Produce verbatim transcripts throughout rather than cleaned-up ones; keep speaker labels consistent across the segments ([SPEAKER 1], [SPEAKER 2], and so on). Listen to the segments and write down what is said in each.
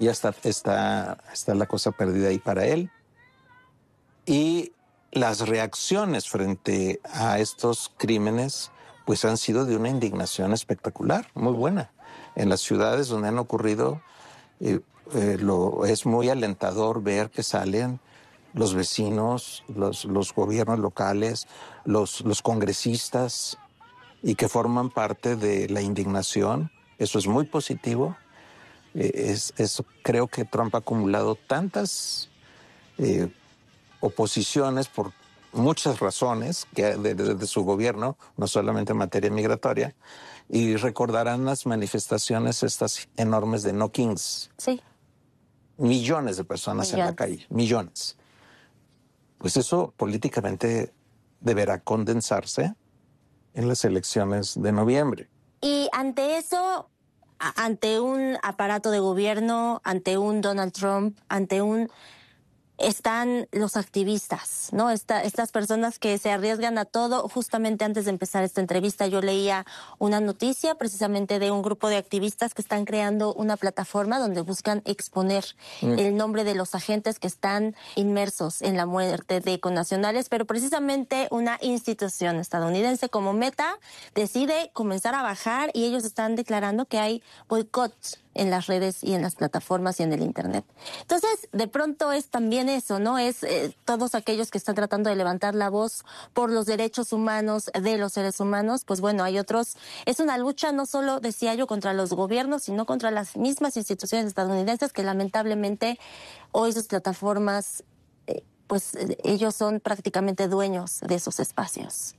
[SPEAKER 1] ya está, está, está la cosa perdida ahí para él. Y las reacciones frente a estos crímenes pues han sido de una indignación espectacular, muy buena. En las ciudades donde han ocurrido, eh, eh, lo, es muy alentador ver que salen los vecinos, los, los gobiernos locales, los, los congresistas, y que forman parte de la indignación. Eso es muy positivo. Eh, es, es, creo que Trump ha acumulado tantas eh, oposiciones por muchas razones que de, de, de su gobierno, no solamente en materia migratoria, y recordarán las manifestaciones estas enormes de No Kings.
[SPEAKER 2] Sí.
[SPEAKER 1] Millones de personas millones. En la calle, millones. Pues eso políticamente deberá condensarse en las elecciones de noviembre.
[SPEAKER 2] Y ante eso, ante un aparato de gobierno, ante un Donald Trump, ante un... están los activistas, ¿no? Esta, estas personas que se arriesgan a todo. Justamente antes de empezar esta entrevista yo leía una noticia precisamente de un grupo de activistas que están creando una plataforma donde buscan exponer mm. el nombre de los agentes que están inmersos en la muerte de connacionales, pero precisamente una institución estadounidense como Meta decide comenzar a bajar y ellos están declarando que hay boicots en las redes y en las plataformas y en el internet. Entonces, de pronto es también eso, ¿no? Es eh, todos aquellos que están tratando de levantar la voz por los derechos humanos de los seres humanos, pues bueno, hay otros. Es una lucha no solo, decía yo, contra los gobiernos, sino contra las mismas instituciones estadounidenses que lamentablemente hoy sus plataformas, eh, pues eh, ellos son prácticamente dueños de esos espacios.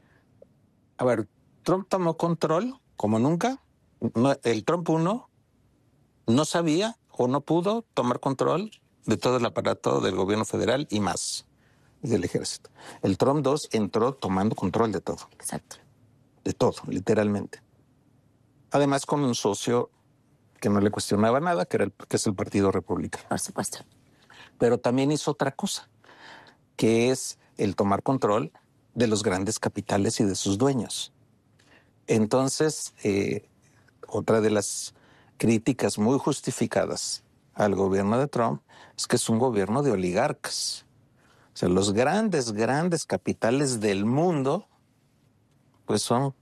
[SPEAKER 1] A ver, Trump tomó control como nunca. No, el Trump uno no sabía o no pudo tomar control de todo el aparato del gobierno federal y más, y del ejército. El Trump dos entró tomando control de todo.
[SPEAKER 2] Exacto.
[SPEAKER 1] De todo, literalmente. Además con un socio que no le cuestionaba nada, que, era el, que es el Partido Republicano.
[SPEAKER 2] Por supuesto.
[SPEAKER 1] Pero también hizo otra cosa, que es el tomar control de los grandes capitales y de sus dueños. Entonces, eh, otra de las críticas muy justificadas al gobierno de Trump es que es un gobierno de oligarcas. O sea, los grandes, grandes capitales del mundo, pues son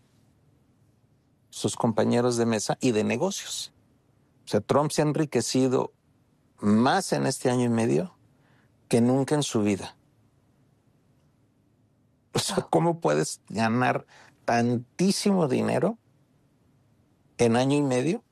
[SPEAKER 1] sus compañeros de mesa y de negocios. O sea, Trump se ha enriquecido más en este año y medio que nunca en su vida. O sea, ¿cómo puedes ganar tantísimo dinero en año y medio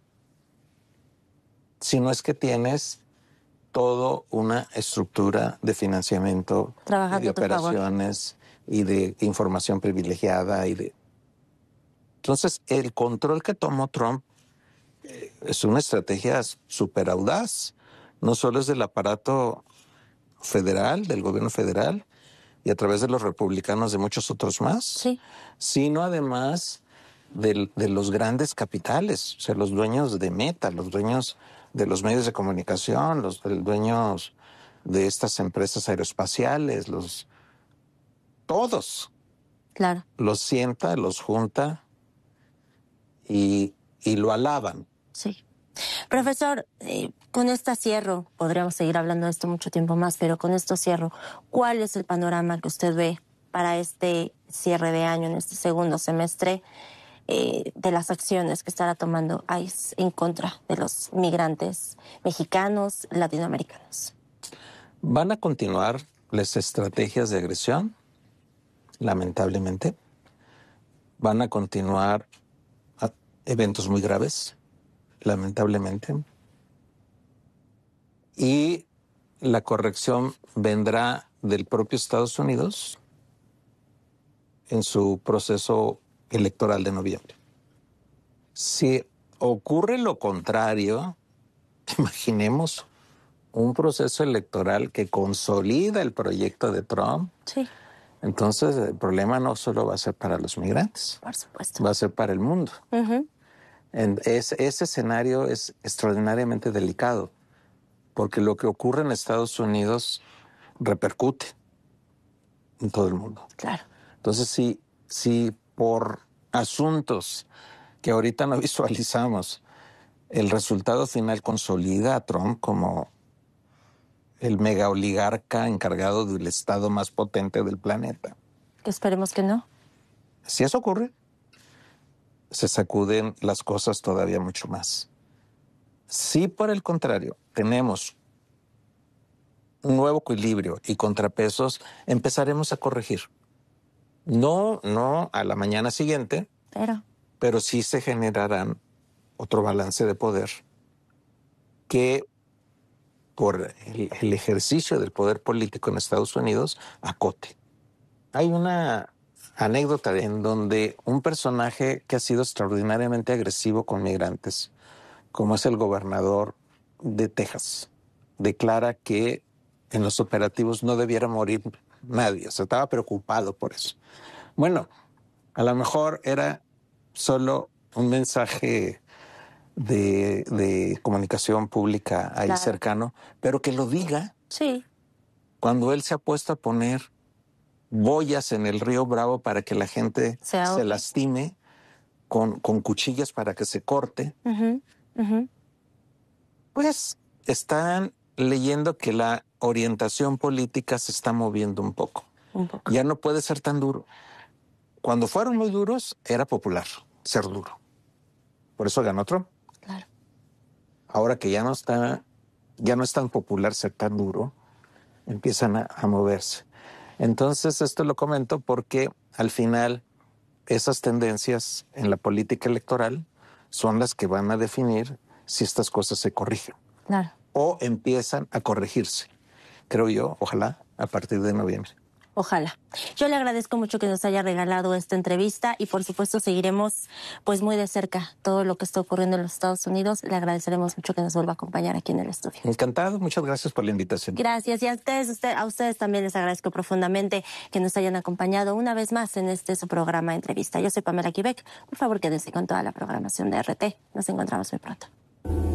[SPEAKER 1] si no es que tienes toda una estructura de financiamiento, de operaciones y de información privilegiada y de... Entonces, el control que tomó Trump eh, es una estrategia súper audaz. No solo es del aparato federal, del gobierno federal, y a través de los republicanos de muchos otros más,
[SPEAKER 2] sí.
[SPEAKER 1] sino además de, de los grandes capitales, o sea, los dueños de Meta, los dueños de los medios de comunicación, los dueños de estas empresas aeroespaciales, los todos.
[SPEAKER 2] Claro.
[SPEAKER 1] Los sienta, los junta y, y lo alaban.
[SPEAKER 2] Sí. Profesor, eh, con esta cierro, podríamos seguir hablando de esto mucho tiempo más, pero con esto cierro, ¿cuál es el panorama que usted ve para este cierre de año, en este segundo semestre, eh, de las acciones que estará tomando ICE en contra de los migrantes mexicanos, latinoamericanos?
[SPEAKER 1] Van a continuar las estrategias de agresión, lamentablemente. Van a continuar eventos muy graves, lamentablemente. Y la corrección vendrá del propio Estados Unidos en su proceso electoral de noviembre. Si ocurre lo contrario, imaginemos un proceso electoral que consolida el proyecto de Trump.
[SPEAKER 2] Sí.
[SPEAKER 1] Entonces el problema no solo va a ser para los migrantes,
[SPEAKER 2] por supuesto,
[SPEAKER 1] va a ser para el mundo.
[SPEAKER 2] Uh-huh.
[SPEAKER 1] En ese, ese escenario es extraordinariamente delicado, porque lo que ocurre en Estados Unidos repercute en todo el mundo.
[SPEAKER 2] Claro.
[SPEAKER 1] Entonces, si, si por asuntos que ahorita no visualizamos el resultado final consolida a Trump como el mega oligarca encargado del estado más potente del planeta.
[SPEAKER 2] Que esperemos que no.
[SPEAKER 1] Si eso ocurre, se sacuden las cosas todavía mucho más. Si por el contrario tenemos un nuevo equilibrio y contrapesos, empezaremos a corregir. No, no a la mañana siguiente,
[SPEAKER 2] Pero,
[SPEAKER 1] pero sí se generarán otro balance de poder que por el, el ejercicio del poder político en Estados Unidos acote. Hay una anécdota en donde un personaje que ha sido extraordinariamente agresivo con migrantes, como es el gobernador de Texas, declara que en los operativos no debiera morir nadie. O sea, estaba preocupado por eso. Bueno, a lo mejor era solo un mensaje de, de comunicación pública ahí
[SPEAKER 2] claro.
[SPEAKER 1] cercano, pero que lo diga
[SPEAKER 2] Sí,
[SPEAKER 1] cuando él se ha puesto a poner boyas en el río Bravo para que la gente
[SPEAKER 2] Se
[SPEAKER 1] se
[SPEAKER 2] ahogue.
[SPEAKER 1] lastime, con, con cuchillas para que se corte.
[SPEAKER 2] ujú, ujú,
[SPEAKER 1] Pues están leyendo que la orientación política se está moviendo un poco.
[SPEAKER 2] un poco.
[SPEAKER 1] Ya no puede ser tan duro. Cuando fueron muy duros, era popular ser duro. Por eso ganó Trump.
[SPEAKER 2] Claro.
[SPEAKER 1] Ahora que ya no está, ya no es tan popular ser tan duro, empiezan a, a moverse. Entonces, esto lo comento porque al final esas tendencias en la política electoral son las que van a definir si estas cosas se corrigen
[SPEAKER 2] Claro.
[SPEAKER 1] o empiezan a corregirse. Creo yo, ojalá, a partir de noviembre.
[SPEAKER 2] Ojalá. Yo le agradezco mucho que nos haya regalado esta entrevista y por supuesto seguiremos pues muy de cerca todo lo que está ocurriendo en los Estados Unidos. Le agradeceremos mucho que nos vuelva a acompañar aquí en el estudio.
[SPEAKER 1] Encantado, muchas gracias por la invitación.
[SPEAKER 2] Gracias y a ustedes, usted, a ustedes también les agradezco profundamente que nos hayan acompañado una vez más en este su programa Entrevista. Yo soy Pamela Quebec. Por favor, quédense con toda la programación de R T. Nos encontramos muy pronto.